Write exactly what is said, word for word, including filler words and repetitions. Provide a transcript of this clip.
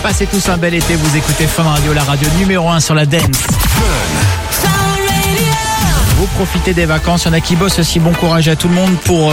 Passez tous un bel été, vous écoutez Fun Radio, la radio numéro un sur la dance. Vous profitez des vacances, il y en a qui bossent aussi, bon courage à tout le monde pour